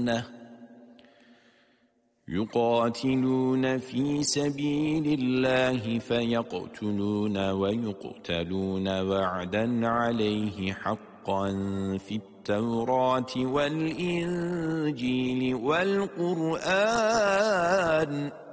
يقاتلون في سبيل الله فيقتلون ويقتلون وعدا عليه حقا في التوراة والإنجيل والقرآن